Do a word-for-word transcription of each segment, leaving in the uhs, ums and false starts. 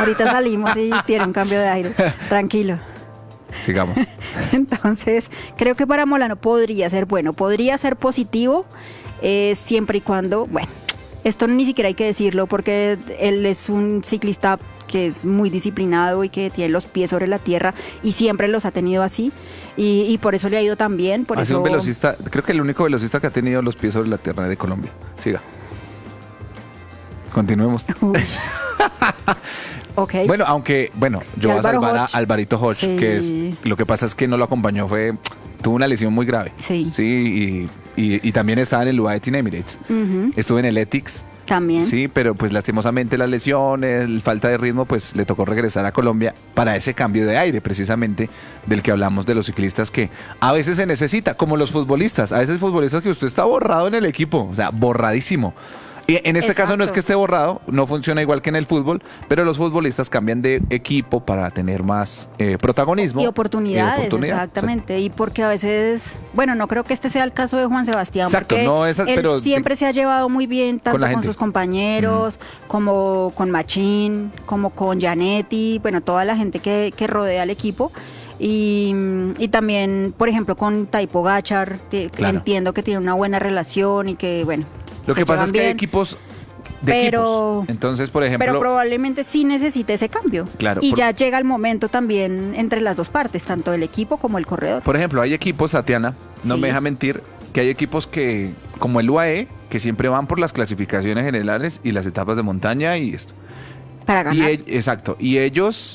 Ahorita salimos y tiene un cambio de aire. Tranquilo. Sigamos. Entonces, creo que para Molano podría ser bueno, podría ser positivo, eh, siempre y cuando, bueno, esto ni siquiera hay que decirlo porque él es un ciclista que es muy disciplinado y que tiene los pies sobre la tierra y siempre los ha tenido así y, y por eso le ha ido tan bien. Por ha eso... sido un velocista, creo que el único velocista que ha tenido los pies sobre la tierra de Colombia. Siga. Continuemos. Okay. Bueno, aunque, bueno, yo voy a salvar a Hodge. Alvarito Hodge, sí. que es, lo que pasa es que no lo acompañó, fue, tuvo una lesión muy grave. Sí. Sí, y, y, y también estaba en el U A E Team Emirates. Uh-huh. Estuve en el Ethics. También. Sí, pero pues lastimosamente las lesiones, la falta de ritmo, pues le tocó regresar a Colombia para ese cambio de aire, precisamente del que hablamos de los ciclistas que a veces se necesita, como los futbolistas, a veces futbolistas que usted está borrado en el equipo, o sea, borradísimo. Y en este Exacto. caso no es que esté borrado, no funciona igual que en el fútbol, pero los futbolistas cambian de equipo para tener más eh, protagonismo. Y oportunidades, y oportunidad. Exactamente. Sí. Y porque a veces, bueno, no creo que este sea el caso de Juan Sebastián, Exacto, porque no es, él pero siempre de, se ha llevado muy bien, tanto con, con sus compañeros, mm. como con Machín, como con Gianetti, bueno, toda la gente que, que rodea al equipo. Y, y también, por ejemplo, con Taipo Gachar, que claro. entiendo que tiene una buena relación y que, bueno, lo que pasa es que bien. hay equipos de pero, equipos. Entonces, por ejemplo... Pero probablemente sí necesite ese cambio. Claro. Y por, ya llega el momento también entre las dos partes, tanto el equipo como el corredor. Por ejemplo, hay equipos, Tatiana, no sí. me deja mentir, que hay equipos que, como el U A E, que siempre van por las clasificaciones generales y las etapas de montaña y esto. Para ganar. Y, exacto. Y ellos,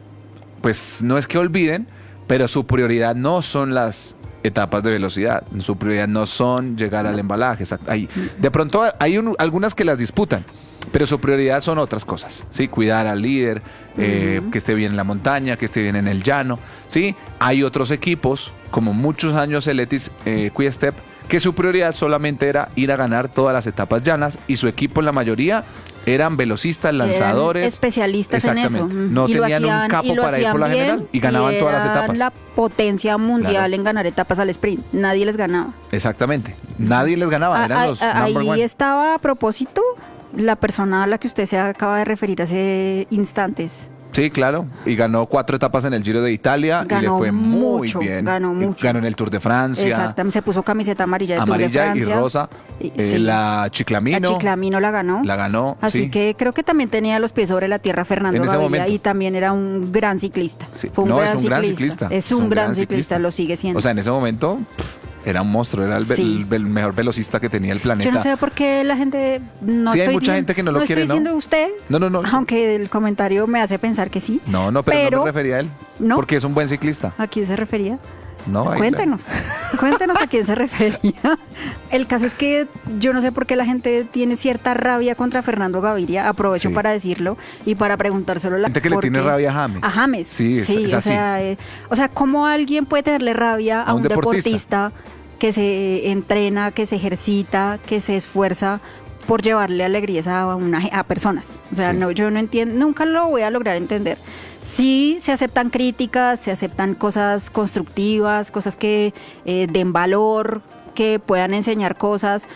pues no es que olviden, pero su prioridad no son las etapas de velocidad, su prioridad no son llegar al embalaje. Exacto. Hay, de pronto hay un, algunas que las disputan, pero su prioridad son otras cosas, ¿sí? Cuidar al líder, eh, uh-huh. que esté bien en la montaña, que esté bien en el llano, ¿sí? Hay otros equipos, como muchos años el Etis eh, Quick-Step, que su prioridad solamente era ir a ganar todas las etapas llanas y su equipo en la mayoría eran velocistas, lanzadores. Eran especialistas en eso. No y tenían hacían, un capo para ir por la bien, general y ganaban y todas las etapas. La potencia mundial claro. en ganar etapas al sprint. Nadie les ganaba. Exactamente. Nadie les ganaba. Eran a, los a, number ahí one. Estaba a propósito la persona a la que usted se acaba de referir hace instantes. Sí, claro, y ganó cuatro etapas en el Giro de Italia ganó y le fue muy mucho, bien. Ganó mucho. Ganó en el Tour de Francia. Exactamente, se puso camiseta amarilla de amarilla Tour de Francia. y rosa. Y, eh, sí. La Chiclamino. La Chiclamino la ganó. La ganó, Así sí. que creo que también tenía los pies sobre la tierra Fernando en ese Gaviria momento. y también era un gran ciclista. Sí. Fue un, no, gran, es un ciclista. gran ciclista. Es un, un gran, gran ciclista, ciclista, lo sigue siendo. O sea, en ese momento... Pff, era un monstruo, era el, sí. el, el mejor velocista que tenía el planeta. Yo no sé por qué la gente no sí, estoy hay mucha diciendo, gente que no lo no quiere, estoy ¿no? diciendo usted, no, no, no, aunque el comentario me hace pensar que sí. No, no, pero, pero no me refería a él, ¿no? porque es un buen ciclista. ¿A quién se refería? No, cuéntenos, la... cuéntenos a quién se refería. El caso es que yo no sé por qué la gente tiene cierta rabia contra Fernando Gaviria, aprovecho sí. para decirlo y para preguntárselo. La gente que le tiene rabia a James. A James, sí, es, sí es o así. sea, eh, o sea, ¿cómo alguien puede tenerle rabia a, a un, un deportista? deportista que se entrena, que se ejercita, que se esfuerza por llevarle alegría a, una, a personas? O sea, sí. no, yo no entiendo, nunca lo voy a lograr entender. Sí se aceptan críticas, se aceptan cosas constructivas, cosas que eh, den valor, que puedan enseñar cosas,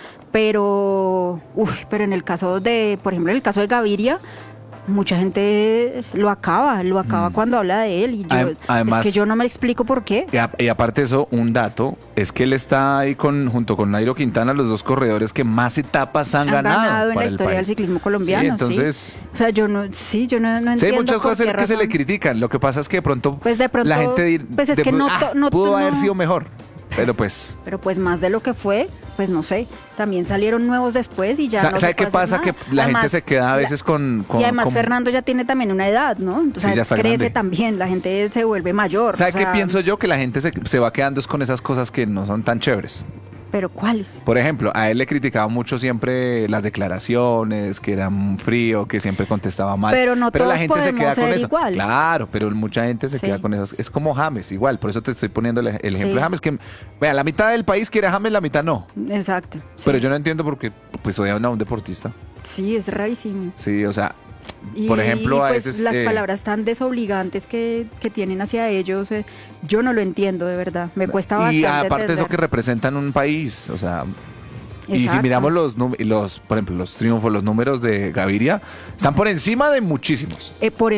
pero, uf, pero en el caso de, por ejemplo, en el caso de Gaviria, mucha gente lo acaba, lo acaba mm. cuando habla de él y yo, Además, es que yo no me explico por qué. Y, a, y aparte de eso, un dato, es que él está ahí con junto con Nairo Quintana, los dos corredores que más etapas han, han ganado, ganado en la historia país. del ciclismo colombiano. Sí, entonces, sí. O sea, yo no, sí, yo no, no entiendo. Sí, hay muchas cosas que razón. se le critican, lo que pasa es que de pronto, pues de pronto la gente pues es de, que no, ah, no pudo no, haber sido mejor. Pero pues... Pero pues más de lo que fue, pues no sé, también salieron nuevos después y ya ¿Sabe, no ¿sabe qué pasa? Nada. Que la además, gente se queda a veces con... con y además con... Fernando ya tiene también una edad, ¿no? O sea, sí, crece grande. también, la gente se vuelve mayor. ¿Sabe o sea, qué pienso yo? Que la gente se, se va quedando es con esas cosas que no son tan chéveres. ¿Pero cuáles? Por ejemplo, a él le criticaba mucho siempre las declaraciones, que era frío, que siempre contestaba mal. Pero no pero todos la gente se queda ser con eso. Igual. Claro, pero mucha gente se sí. queda con eso. Es como James, igual. Por eso te estoy poniendo el, el ejemplo sí. de James, que vea, la mitad del país quiere a James, la mitad no. Exacto. Sí. Pero yo no entiendo por qué pues odian a un deportista. Sí, es rarísimo. Sí, o sea... Y, por ejemplo, y pues a veces, las eh, palabras tan desobligantes que, que tienen hacia ellos, eh, yo no lo entiendo de verdad, me cuesta bastante. Y aparte entender. eso que representan un país, o sea, Exacto. y si miramos los, los, por ejemplo, los triunfos, los números de Gaviria, están por encima de muchísimos. Eh, por